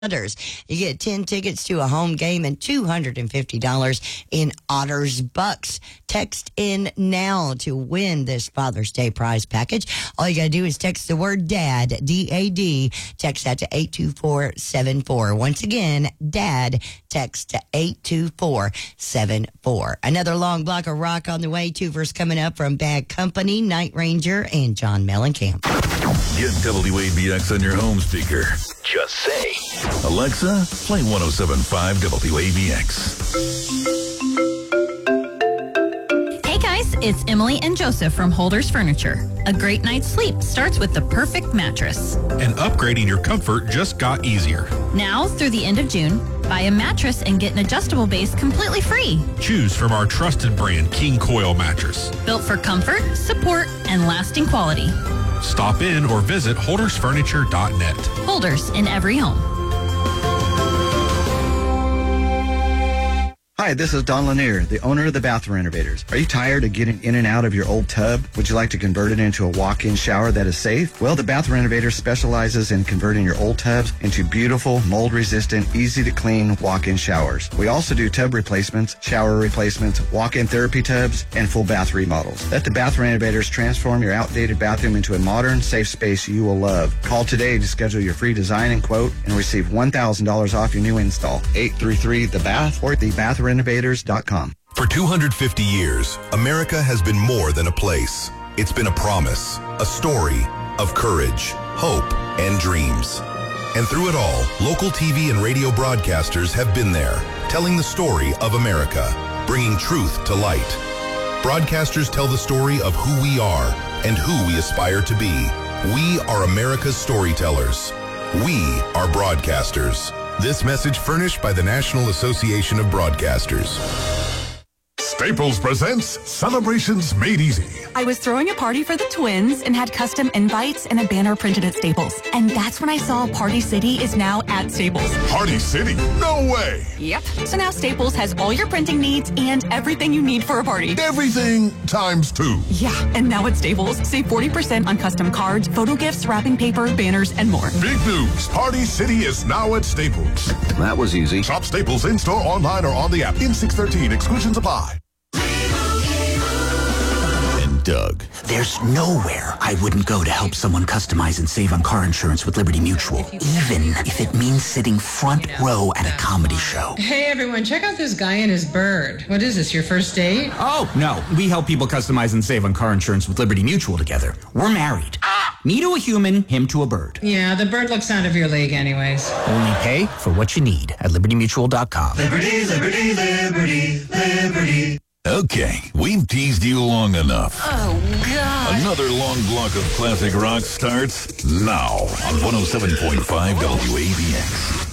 Otters. You get 10 tickets to a home game and $250 in Otters Bucks. Text in now to win this Father's Day prize package. All you got to do is text the word DAD, D-A-D. Text that to 82474. Once again, DAD, text to 82474. Another long block of rock on the way. Two verse coming up from Bad Company, Night Ranger, and John Mellencamp. Get WABX on your home speaker. Just say, Alexa, play 107.5 WABX. Hey guys, it's Emily and Joseph from Holders Furniture. A great night's sleep starts with the perfect mattress. And upgrading your comfort just got easier. Now, through the end of June, buy a mattress and get an adjustable base completely free. Choose from our trusted brand King Coil mattress. Built for comfort, support, and lasting quality. Stop in or visit holdersfurniture.net. Holders in every home. Hi, this is Don Lanier, the owner of the Bathroom Renovators. Are you tired of getting in and out of your old tub? Would you like to convert it into a walk-in shower that is safe? Well, the Bathroom Renovators specializes in converting your old tubs into beautiful, mold-resistant, easy-to-clean walk-in showers. We also do tub replacements, shower replacements, walk-in therapy tubs, and full bath remodels. Let the Bathroom Renovators transform your outdated bathroom into a modern, safe space you will love. Call today to schedule your free design and quote and receive $1,000 off your new install. 833-THE-BATH or thebathrenovators.com. For 250 years, America has been more than a place. It's been a promise, a story of courage, hope, and dreams. And through it all, local TV and radio broadcasters have been there, telling the story of America, bringing truth to light. Broadcasters tell the story of who we are and who we aspire to be. We are America's storytellers. We are broadcasters. This message furnished by the National Association of Broadcasters. Staples presents Celebrations Made Easy. I was throwing a party for the twins and had custom invites and a banner printed at Staples. And that's when I saw Party City is now at Staples. Party City? No way! Yep. So now Staples has all your printing needs and everything you need for a party. Everything times 2. Yeah, and now at Staples, save 40% on custom cards, photo gifts, wrapping paper, banners, and more. Big news. Party City is now at Staples. That was easy. Shop Staples in-store, online, or on the app. In 613. Exclusions apply. Doug. There's nowhere I wouldn't go to help someone customize and save on car insurance with Liberty Mutual, even if it means sitting front row at a comedy show. Hey everyone, check out this guy and his bird. What is this, your first date? Oh, no. We help people customize and save on car insurance with Liberty Mutual together. We're married. Me to a human, him to a bird. Yeah, the bird looks out of your league anyways. Only pay for what you need at libertymutual.com. Liberty, liberty, liberty, liberty. Okay, we've teased you long enough. Oh, God. Another long block of classic rock starts now on 107.5 WABX.